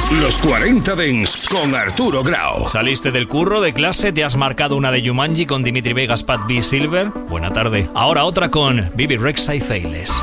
Los 40 Dents con Arturo Grau. ¿Saliste del curro, de clase? ¿Te has marcado una de Jumanji con Dimitri Vegas, Pat B. Silver? Buena tarde. Ahora otra con Bibi Rexha y Feiles.